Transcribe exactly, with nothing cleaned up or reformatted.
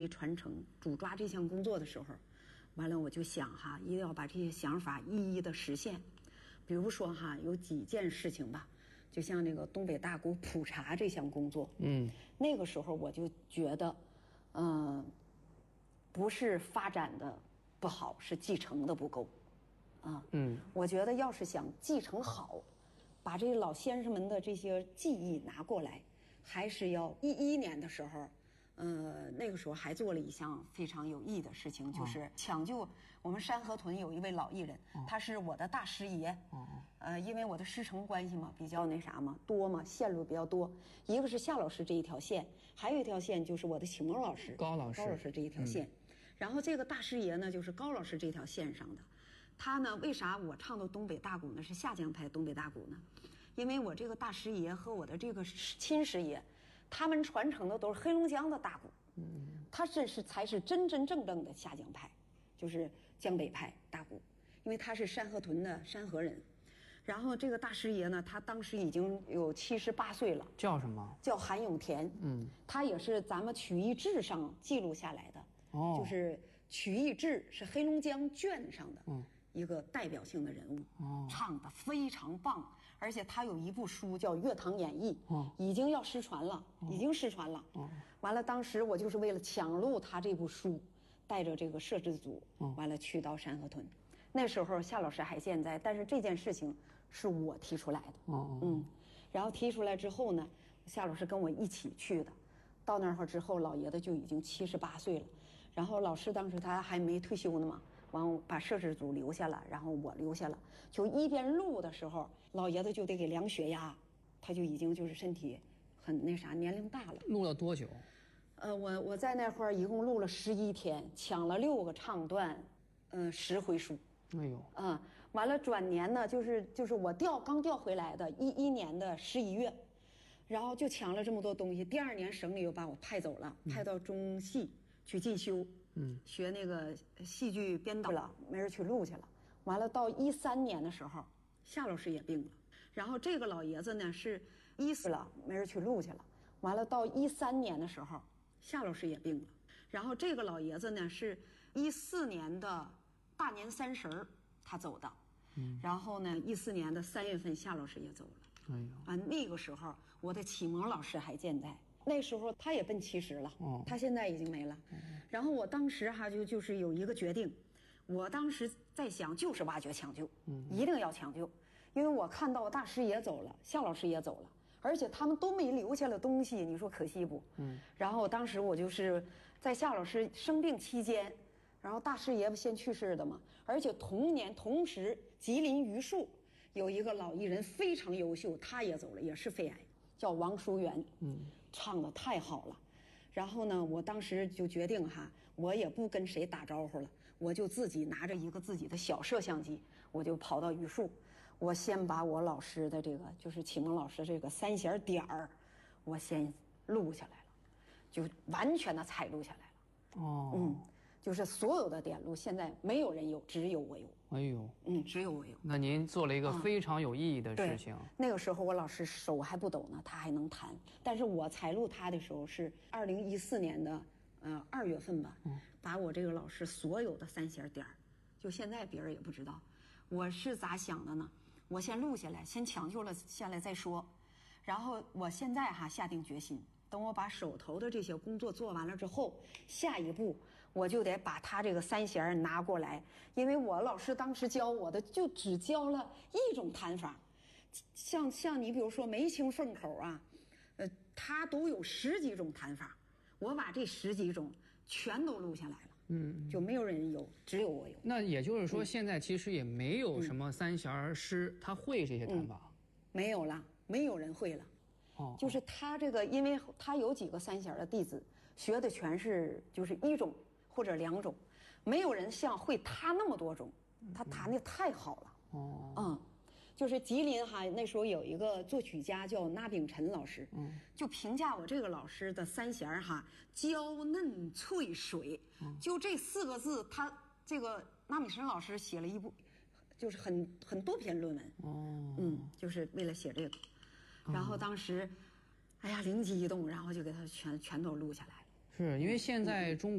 传承、主抓这项工作的时候，完了我就想哈，一定要把这些想法一一的实现。比如说哈，有几件事情吧，就像那个东北大鼓普查这项工作，嗯，那个时候我就觉得，嗯、呃，不是发展的不好，是继承的不够，啊，嗯，我觉得要是想继承好，把这老先生们的这些技艺拿过来，还是要一一年的时候。呃，那个时候还做了一项非常有意义的事情，就是抢救我们山河屯有一位老艺人，他是我的大师爷。呃，因为我的师承关系嘛，比较那啥嘛，多嘛，线路比较多。一个是夏老师这一条线，还有一条线就是我的启蒙老师高老师， 高老师这一条线。然后这个大师爷呢，就是高老师这条线上的。他呢，为啥我唱的东北大鼓呢是下江派东北大鼓呢？因为我这个大师爷和我的这个亲师爷。他们传承的都是黑龙江的大鼓，嗯，他这是才是真真正正的下江派，就是江北派大鼓，因为他是山河屯的山河人。然后这个大师爷呢，他当时已经有七十八岁了， 叫什么？ 叫韩永田，嗯，他也是咱们曲艺志上记录下来的，哦，就是曲艺志是黑龙江卷上的，嗯。一个代表性的人物，哦，唱得非常棒，而且他有一部书叫《乐堂演义》，哦，已经要失传了，哦，已经失传了。哦，完了，当时我就是为了抢录他这部书，带着这个摄制组，哦，完了去到山河屯。那时候夏老师还健在，但是这件事情是我提出来的，哦，嗯，然后提出来之后呢，夏老师跟我一起去的。到那儿之后，老爷子就已经七十八岁了，然后老师当时他还没退休呢嘛。完，把摄制组留下了，然后我留下了。就一边录的时候，老爷子就得给量血压，他就已经就是身体很那啥，年龄大了。 录了多久？ 呃，我我在那会儿一共录了十一天，抢了六个唱段，嗯，十回书。哎呦，嗯，完了转年呢，就是就是我调刚调回来的，一一年的十一月，然后就抢了这么多东西。第二年省里又把我派走了，派到中戏去进修。嗯，学那个戏剧编导了，没人去录去了。完了，到一三年的时候，夏老师也病了。然后这个老爷子呢是一四了，没人去录去了。完了，到一三年的时候，夏老师也病了。然后这个老爷子呢是一四年的大年三十儿他走的。嗯。然后呢，一四年的三月份，夏老师也走了。哎呦！啊，那个时候我的启蒙老师还健在。那时候他也奔七十了，哦，他现在已经没了。然后我当时哈就就是有一个决定，我当时在想就是挖掘抢救，嗯，一定要抢救，因为我看到大师也走了，夏老师也走了，而且他们都没留下了东西，你说可惜不？嗯。然后当时我就是在夏老师生病期间，然后大师爷先去世的嘛，而且同年同时吉林榆树有一个老艺人非常优秀，他也走了，也是肺癌。叫王淑媛，嗯，唱得太好了。然后呢，我当时就决定哈，我也不跟谁打招呼了，我就自己拿着一个自己的小摄像机，我就跑到榆树，我先把我老师的这个就是启蒙老师这个三弦点儿，我先录下来了，就完全的采录下来了。哦，嗯。就是所有的点录，现在没有人有，只有我有。哎呦，嗯，只有我有。 那您做了一个非常有意义的事情。 啊、那个时候我老师手还不抖呢，他还能弹。但是我采录他的时候是二零一四年的呃二月份吧，嗯，把我这个老师所有的三弦点儿，就现在别人也不知道，我是咋想的呢？我先录下来，先抢救了下来再说。然后我现在哈下定决心。等我把手头的这些工作做完了之后，下一步我就得把他这个三弦拿过来，因为我老师当时教我的就只教了一种弹法，像像你比如说梅清凤口啊，呃，他都有十几种弹法，我把这十几种全都录下来了，嗯，就没有人有，只有我有。 那也就是说，现在其实也没有什么三弦师他会这些弹法， 嗯，没有了，没有人会了。就是他这个，因为他有几个三弦的弟子，学的全是就是一种或者两种，没有人像会他那么多种，他弹的太好了。哦，嗯，就是吉林哈那时候有一个作曲家叫那炳辰老师，嗯，就评价我这个老师的三弦哈娇嫩脆水，就这四个字，他这个那炳辰老师写了一部，就是很很多篇论文。哦，嗯，就是为了写这个。然后当时，哎呀，灵机一动，然后就给他全全都录下来了。 是因为现在中